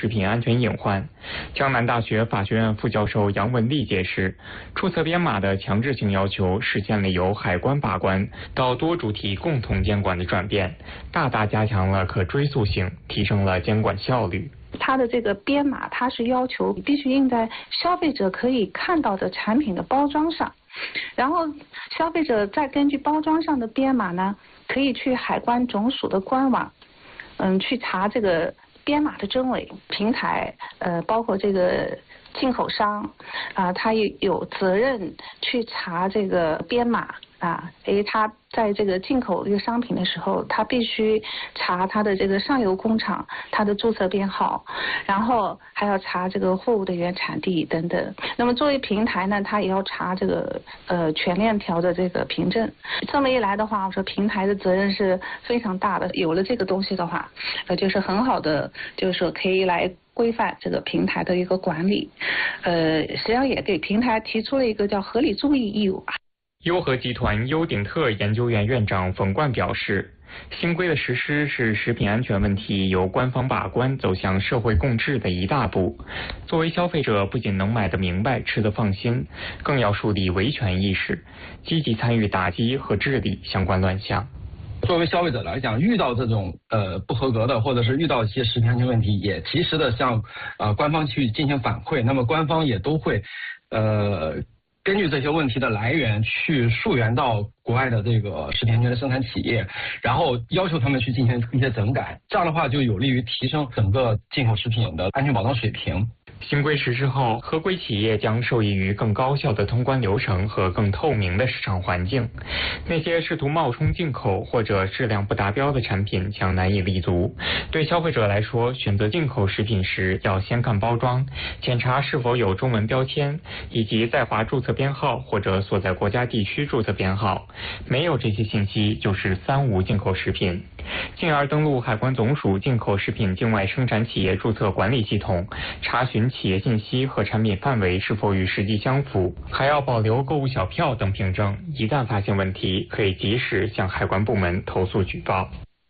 食品安全隐患。江南大学法学院副教授杨文丽解释，注册编码的强制性要求实现了由海关把关到多主体共同监管的转变，大大加强了可追溯性，提升了监管效率。 它的这个编码，它是要求必须印在消费者可以看到的产品的包装上，然后消费者再根据包装上的编码呢，可以去海关总署的官网，去查这个编码的真伪。平台包括这个进口商他也有责任去查这个编码他在这个进口一个商品的时候，他必须查他的这个上游工厂他的注册编号，然后还要查这个货物的原产地等等。那么作为平台呢，他也要查这个全链条的这个凭证。这么一来的话，我说平台的责任是非常大的。有了这个东西的话，就是很好的，就是说可以来规范这个平台的一个管理。实际上也给平台提出了一个叫合理注意义务。 优和集团优鼎特研究院院长冯冠表示，新规的实施是食品安全问题由官方把关走向社会共治的一大步。作为消费者，不仅能买得明白、吃得放心，更要树立维权意识，积极参与打击和治理相关乱象。 作为消费者来讲，遇到这种不合格的，或者是遇到一些食品安全问题，也及时的向官方去进行反馈，那么官方也都会根据这些问题的来源去溯源到国外的这个食品安全的生产企业，然后要求他们去进行一些整改，这样的话就有利于提升整个进口食品的安全保障水平。 新规实施后，合规企业将受益于更高效的通关流程和更透明的市场环境。那些试图冒充进口或者质量不达标的产品将难以立足。对消费者来说，选择进口食品时要先看包装，检查是否有中文标签以及在华注册编号或者所在国家地区注册编号。没有这些信息就是三无进口食品。进而登录海关总署进口食品境外生产企业注册管理系统，查询企业信息和产品范围是否与实际相符，还要保留购物小票等凭证。一旦发现问题，可以及时向海关部门投诉举报。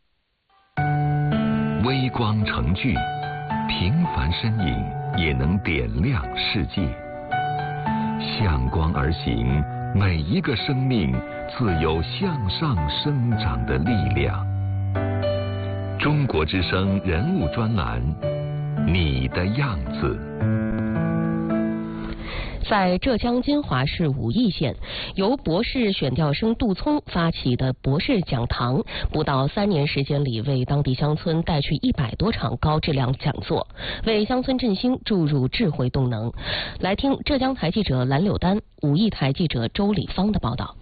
微光成炬，平凡身影也能点亮世界。向光而行，每一个生命自有向上生长的力量。中国之声人物专栏，你的样子。 在浙江金华市武义县，由博士选调生杜聪发起的博士讲堂，不到3年时间里，为当地乡村带去100多场高质量讲座，为乡村振兴注入智慧动能。来听浙江台记者蓝柳丹、武义台记者周礼芳的报道。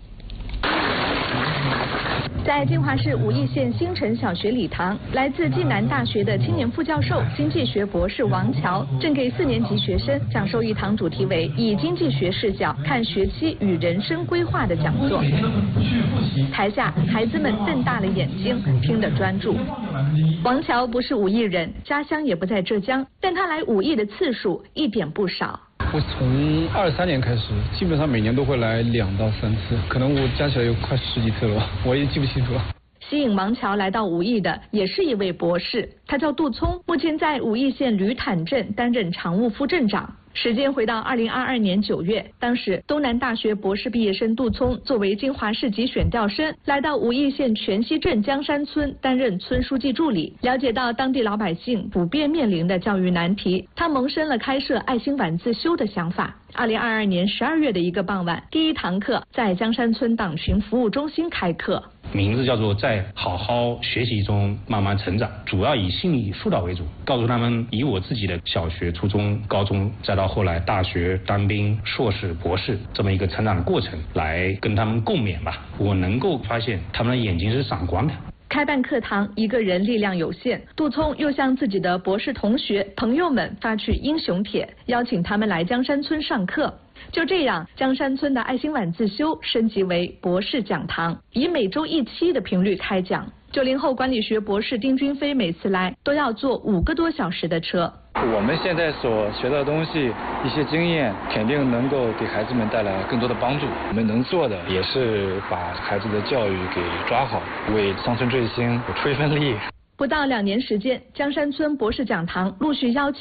在金华市武义县新城小学礼堂，来自暨南大学的青年副教授、经济学博士王乔正给4年级学生讲授一堂主题为“以经济学视角看学期与人生规划”的讲座。台下孩子们瞪大了眼睛，听得专注。王乔不是武义人，家乡也不在浙江，但他来武义的次数一点不少。 我从23年开始，基本上每年都会来2到3次，可能我加起来有快10几次了吧，我也记不清楚了。 吸引王乔来到武义的也是一位博士，他叫杜聪，目前在武义县吕坦镇担任常务副镇长。时间回到2022年9月，当时东南大学博士毕业生杜聪作为金华市级选调生，来到武义县全溪镇江山村担任村书记助理，了解到当地老百姓普遍面临的教育难题，他萌生了开设爱心晚自修的想法。2022年12月的一个傍晚，第一堂课在江山村党群服务中心开课。 名字叫做在好好学习中慢慢成长，主要以心理辅导为主，告诉他们以我自己的小学、初中、高中，再到后来大学、当兵、硕士、博士这么一个成长的过程，来跟他们共勉吧。我能够发现他们的眼睛是闪光的。 开办课堂，一个人力量有限，杜聪又向自己的博士同学、朋友们发去英雄帖，邀请他们来江山村上课。就这样，江山村的爱心晚自修升级为博士讲堂，以每周1期的频率开讲。90后管理学博士丁君飞每次来都要坐5个多小时的车。 我们现在所学到的东西，一些经验，肯定能够给孩子们带来更多的帮助。我们能做的也是把孩子的教育给抓好，为乡村振兴出一份力。 不到2年时间，江山村博士讲堂陆续邀请